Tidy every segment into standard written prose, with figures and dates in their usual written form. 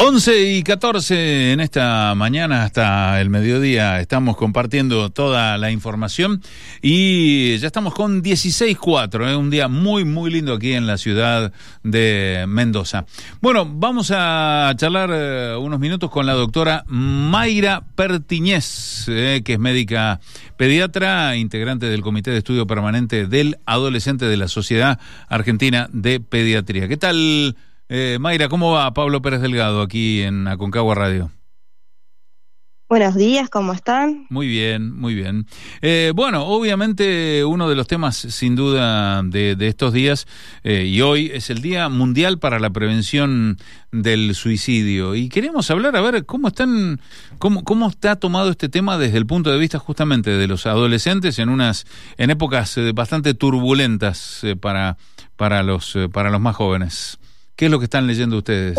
11:14 en esta mañana hasta el mediodía estamos compartiendo toda la información y ya estamos con 16:04, un día muy muy lindo aquí en la ciudad de Mendoza. Bueno, vamos a charlar unos minutos con la doctora Mayra Pertiñez, que es médica pediatra, integrante del Comité de Estudio Permanente del Adolescente de la Sociedad Argentina de Pediatría. ¿Qué tal, Mayra? ¿Cómo va? Pablo Pérez Delgado aquí en Aconcagua Radio. Buenos días, ¿cómo están? Muy bien, muy bien. Bueno, obviamente uno de los temas sin duda de estos días y hoy es el Día Mundial para la Prevención del Suicidio. Y queríamos hablar, a ver, cómo está tomado este tema desde el punto de vista justamente de los adolescentes en épocas bastante turbulentas para los más jóvenes. ¿Qué es lo que están leyendo ustedes?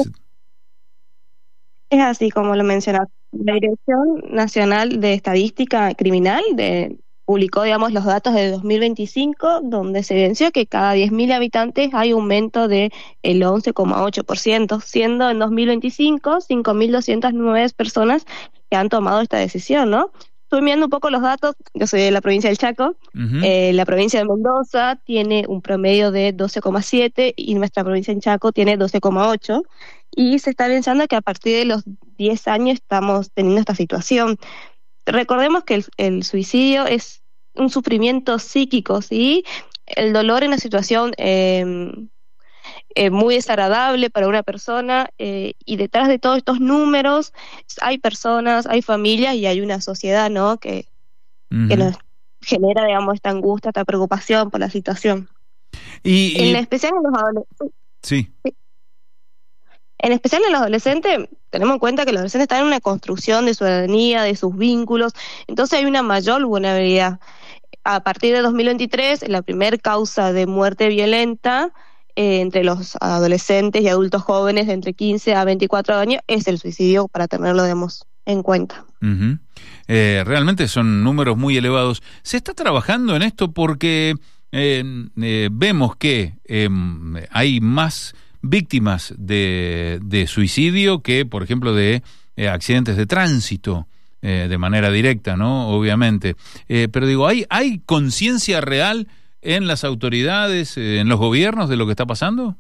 Es así como lo mencionaste. La Dirección Nacional de Estadística Criminal publicó, los datos de 2025, donde se evidenció que cada 10.000 habitantes hay un aumento del 11,8%, siendo en 2025 5.209 personas que han tomado esta decisión, ¿no? Estoy mirando un poco los datos. Yo soy de la provincia del Chaco. Uh-huh. La provincia de Mendoza tiene un promedio de 12,7 y nuestra provincia en Chaco tiene 12,8. Y se está pensando que a partir de los 10 años estamos teniendo esta situación. Recordemos que el suicidio es un sufrimiento psíquico, ¿sí? El dolor en una situación muy desagradable para una persona, y detrás de todos estos números hay personas, hay familias y hay una sociedad, ¿no? Que nos genera, esta angustia, esta preocupación por la situación. En especial en los adolescentes. Sí. En especial en los adolescentes, tenemos en cuenta que los adolescentes están en una construcción de su ciudadanía, de sus vínculos, entonces hay una mayor vulnerabilidad. A partir de 2023, la primera causa de muerte violenta entre los adolescentes y adultos jóvenes de entre 15 a 24 años es el suicidio, para tenerlo, en cuenta. Uh-huh. Realmente son números muy elevados. ¿Se está trabajando en esto? Porque vemos que hay más víctimas de suicidio que, por ejemplo, de accidentes de tránsito, de manera directa, ¿no? Obviamente. Pero digo, ¿hay conciencia real en las autoridades, en los gobiernos, de lo que está pasando?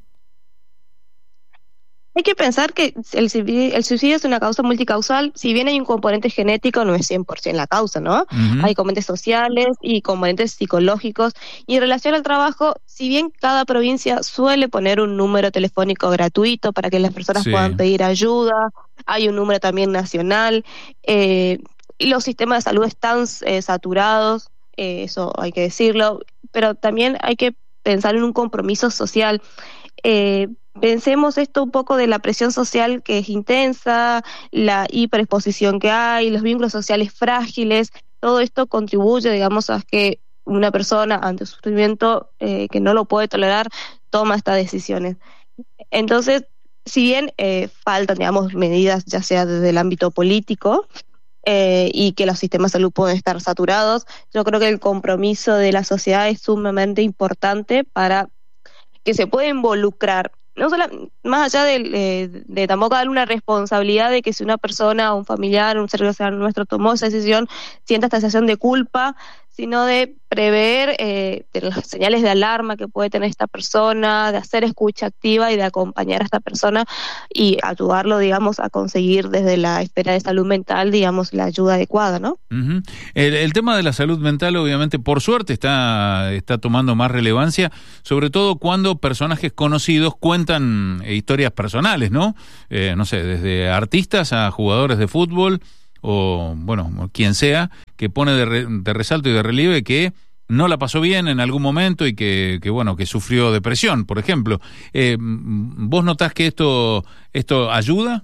Hay que pensar que el suicidio es una causa multicausal. Si bien hay un componente genético, no es 100% la causa, ¿no? Uh-huh. Hay componentes sociales y componentes psicológicos. Y en relación al trabajo, si bien cada provincia suele poner un número telefónico gratuito para que las personas puedan pedir ayuda, hay un número también nacional, y los sistemas de salud están saturados, eso hay que decirlo, pero también hay que pensar en un compromiso social. Pensemos esto un poco de la presión social que es intensa, la hiperexposición que hay, los vínculos sociales frágiles. Todo esto contribuye, a que una persona ante un sufrimiento que no lo puede tolerar toma estas decisiones. Entonces, si bien faltan, medidas ya sea desde el ámbito político, y que los sistemas de salud pueden estar saturados, yo creo que el compromiso de la sociedad es sumamente importante para que se pueda involucrar, no solo, más allá de tampoco darle una responsabilidad de que si una persona o un familiar, un ser nuestro tomó esa decisión, sienta esta sensación de culpa, sino de prever de las señales de alarma que puede tener esta persona, de hacer escucha activa y de acompañar a esta persona y ayudarlo, a conseguir desde la esfera de salud mental, la ayuda adecuada, ¿no? Uh-huh. El tema de la salud mental, obviamente, por suerte, está tomando más relevancia, sobre todo cuando personajes conocidos cuentan historias personales, ¿no? No sé, desde artistas a jugadores de fútbol, o quien sea, que pone de resalto y de relieve que no la pasó bien en algún momento y que sufrió depresión, por ejemplo. ¿Vos notás que esto ayuda?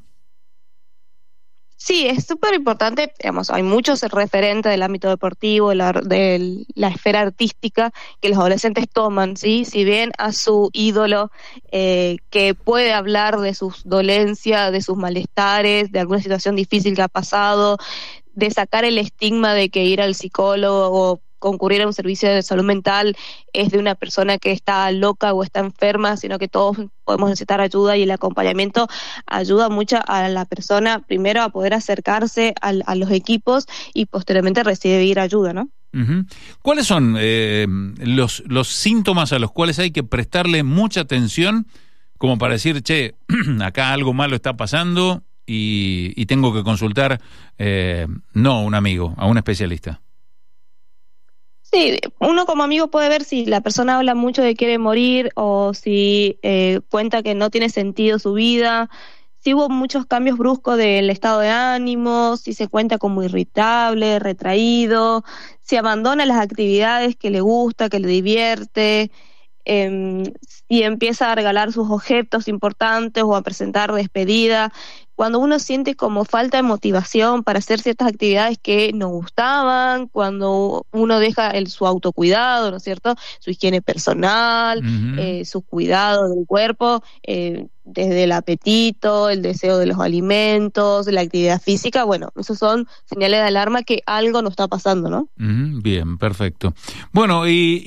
Sí, es súper importante. Hay muchos referentes del ámbito deportivo, de la esfera artística, que los adolescentes toman, ¿sí? Si bien a su ídolo, que puede hablar de sus dolencias, de sus malestares, de alguna situación difícil que ha pasado, de sacar el estigma de que ir al psicólogo concurrir a un servicio de salud mental es de una persona que está loca o está enferma, sino que todos podemos necesitar ayuda, y el acompañamiento ayuda mucho a la persona, primero a poder acercarse a los equipos y posteriormente recibir ayuda, ¿no? Uh-huh. ¿Cuáles son los síntomas a los cuales hay que prestarle mucha atención como para decir, che, acá algo malo está pasando y tengo que consultar, no a un amigo, a un especialista? Sí, uno como amigo puede ver si la persona habla mucho de quiere morir, o si cuenta que no tiene sentido su vida, si hubo muchos cambios bruscos del estado de ánimo, si se cuenta como irritable, retraído, si abandona las actividades que le gusta, que le divierte, si empieza a regalar sus objetos importantes o a presentar despedida. Cuando uno siente como falta de motivación para hacer ciertas actividades que nos gustaban, cuando uno deja su autocuidado, ¿no es cierto?, su higiene personal, Uh-huh. su cuidado del cuerpo, desde el apetito, el deseo de los alimentos, la actividad física, bueno, esos son señales de alarma que algo nos está pasando, ¿no? Uh-huh. Bien, perfecto. Bueno,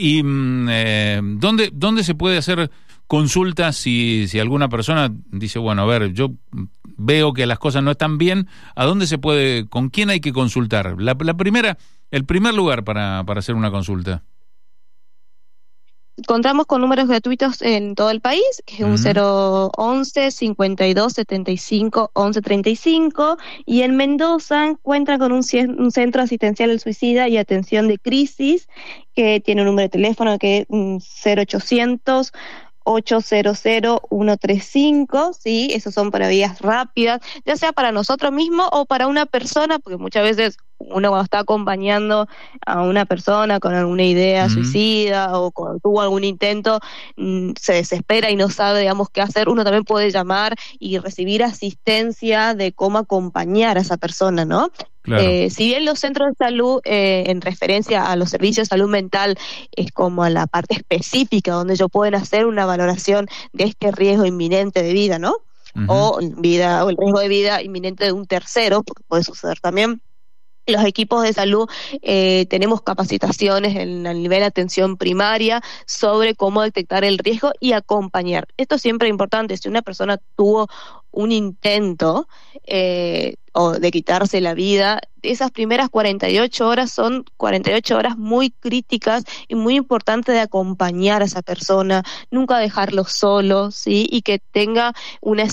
¿dónde se puede hacer consultas si alguna persona dice, bueno, a ver, yo veo que las cosas no están bien? ¿A dónde se puede, con quién hay que consultar? El primer lugar para hacer una consulta. Contamos con números gratuitos en todo el país, que es un Uh-huh. 011 52 75 11 35, y en Mendoza encuentran con un centro asistencial al suicida y atención de crisis, que tiene un número de teléfono que es 0800 800 135, ¿sí? Esos son para vías rápidas, ya sea para nosotros mismos o para una persona, porque muchas veces uno cuando está acompañando a una persona con alguna idea Uh-huh. suicida o cuando tuvo algún intento, se desespera y no sabe, digamos, qué hacer, uno también puede llamar y recibir asistencia de cómo acompañar a esa persona, ¿no? Claro. Si bien los centros de salud, en referencia a los servicios de salud mental, es como la parte específica donde ellos pueden hacer una valoración de este riesgo inminente de vida, ¿no? Uh-huh. O el riesgo de vida inminente de un tercero, porque puede suceder también. Los equipos de salud tenemos capacitaciones a nivel de atención primaria sobre cómo detectar el riesgo y acompañar. Esto es siempre importante. Si una persona tuvo un intento o de quitarse la vida, esas primeras 48 horas son 48 horas muy críticas y muy importantes de acompañar a esa persona, nunca dejarlo solo, ¿sí? Y que tenga una